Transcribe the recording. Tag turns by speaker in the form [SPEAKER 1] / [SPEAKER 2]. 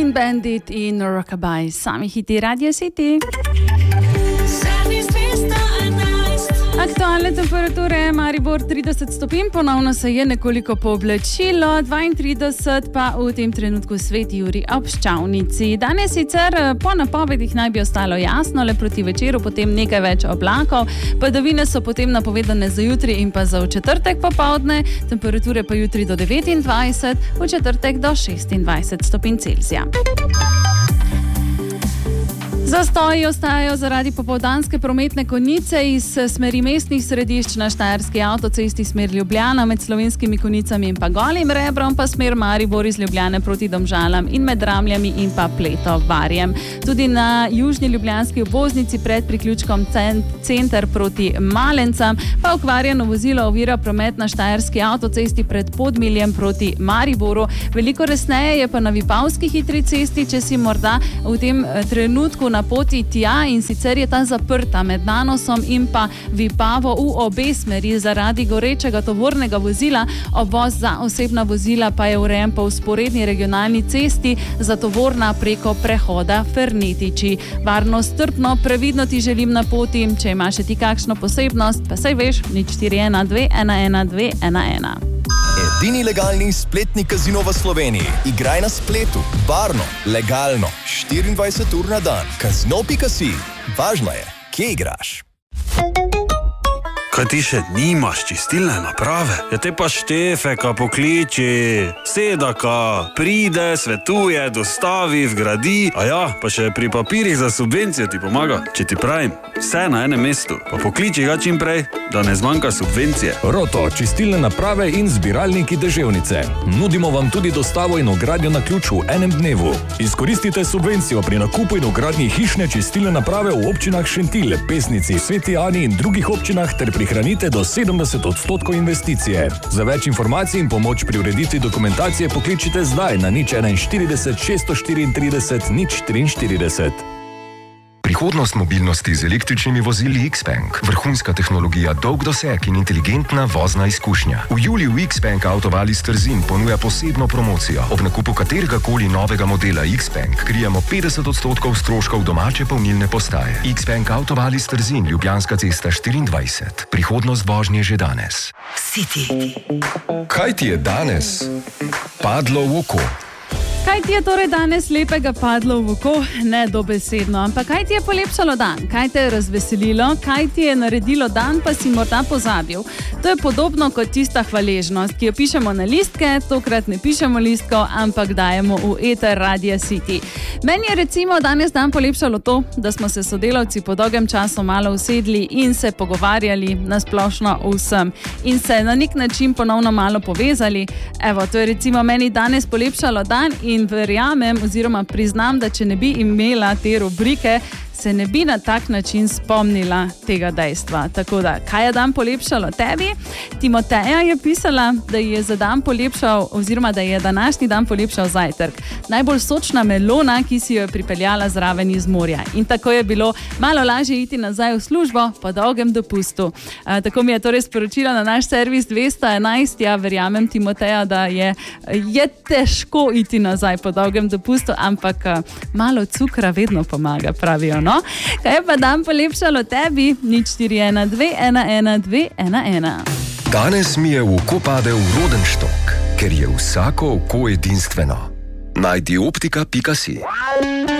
[SPEAKER 1] Clean Bandit in Rockabye, sami hiti Radio City. Aktualne temperature, Maribor 30 stopinj, ponovno se je nekoliko pooblačilo, 32 pa v tem trenutku Sveti Jurij ob Ščavnici. Danes sicer po napovedih naj bi ostalo jasno, le proti večeru potem nekaj več oblakov. Padavine so potem napovedane za jutri in pa za v četrtek popoldne, temperature pa jutri do 29, v četrtek do 26 stopinj Celzija. Zastoji ostajajo zaradi popoldanske prometne konice iz smeri mestnih središč na Štajerski avtocesti smer Ljubljana med Slovenskimi Konicami in pa Golim Rebrom, pa smer Maribor iz Ljubljane proti Domžalam in med Ramljami in pa Pleto-Varjem. Tudi na južni ljubljanski obvoznici pred priključkom Center proti Malencam pa okvarjeno vozilo ovira promet na Štajerski avtocesti pred Podmiljem proti Mariboru. Veliko resneje je pa na Vipavski hitri cesti, če si morda v tem trenutku na poti tja, in sicer je ta zaprta med Nanosom in pa Vipavo v obe smeri zaradi gorečega tovornega vozila. Obvoz za osebna vozila pa je urejen po vzporedni regionalni cesti za tovorna preko prehoda Fernetiči. Varno, strpno, previdno ti želim na poti. Če imaš ti kakšno posebnost, pa saj veš, 041 211 211.
[SPEAKER 2] Edini legalni spletni kazino v Sloveniji. Igraj na spletu, varno, legalno, 24 ur na dan. Kazino.si. Važno je, kje igraš.
[SPEAKER 3] Kaj ti še nimaš čistilne naprave? Ja te pa Štefeka pokliči, Sedaka, pride, svetuje, dostavi, vgradi, a ja, pa še pri papirjih za subvencijo ti pomaga. Če ti pravim, vse na enem mestu, pa pokliči ga čim prej, da ne zmanjka subvencije.
[SPEAKER 4] Roto, čistilne naprave in zbiralniki deževnice. Nudimo vam tudi dostavo in vgradnjo na ključ v enem dnevu. Izkoristite subvencijo pri nakupu in vgradnji hišne čistilne naprave v občinah Šentilj, Pesnici, Sveti Ani in drugih občinah ter prihranite do 70% investicije. Za več informacij in pomoč pri ureditvi dokumentacije pokličite zdaj na 041 634 043.
[SPEAKER 5] Prihodnost mobilnosti z električnimi vozili Xpeng. Vrhunska tehnologija, dolg doseg in inteligentna vozna izkušnja. V juliju Xpeng Autovalis Trzin ponuja posebno promocijo. Ob nakupu kateregakoli novega modela Xpeng krijemo 50% stroškov domače polnilne postaje. Xpeng Autovalis Trzin, Ljubljanska cesta 24. Prihodnost vožnje že danes.
[SPEAKER 6] City.
[SPEAKER 5] Kaj ti je danes padlo v oko?
[SPEAKER 1] Kaj ti je torej danes lepega padlo v oko? Ne dobesedno, ampak kaj ti je polepšalo dan? Kaj te je razveselilo? Kaj ti je naredilo dan, pa si morda pozabil? To je podobno kot tista hvaležnost, ki jo pišemo na listke, tokrat ne pišemo listkov, ampak dajemo v eter Radia City. Meni je recimo danes dan polepšalo to, da smo se sodelavci po dolgem času malo usedli in se pogovarjali na splošno vsem in se na nek način ponovno malo povezali. Evo, to je recimo meni danes polepšalo dan in verjamem oziroma priznam, da če ne bi imela te rubrike, se ne bi na tak način spomnila tega dejstva. Tako da, kaj je dan polepšalo tebi? Timoteja je pisala, da je za dan polepšal, oziroma da je današnji dan polepšal zajtrk. Najbolj sočna melona, ki si jo je pripeljala zraven iz morja. In tako je bilo malo lažje iti nazaj v službo po dolgem dopustu. Tako mi je torej sporočila na naš servis 211. Ja, verjamem, Timoteja, da je težko iti nazaj po dolgem dopustu, ampak malo cukra vedno pomaga, pravijo. No? Kaj je pa dan polepšalo tebi? 041 211 211.
[SPEAKER 5] Danes mi je v oko padel rodenštok, ker je vsako oko edinstveno. Najdi optika.si.